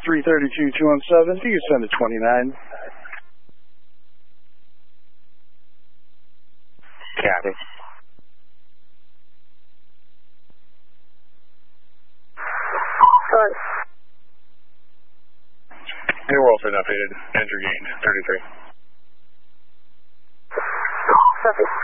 332-217, do you send to 29? Copy. New Wilson updated. Enter gain 33. Copy.